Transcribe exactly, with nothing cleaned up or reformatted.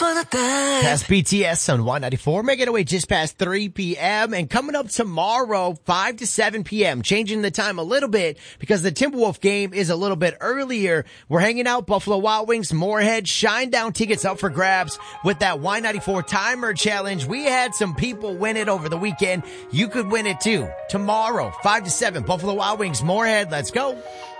for the third. Past B T S on Y ninety-four, making it away just past three p.m. And coming up tomorrow, five to seven p.m., changing the time a little bit because the Timberwolf game is a little bit earlier. We're hanging out Buffalo Wild Wings, Moorhead, Shinedown tickets up for grabs with that Y ninety-four timer challenge. We had some people win it over the weekend. You could win it too. Tomorrow, five to seven, Buffalo Wild Wings, Moorhead. Let's go.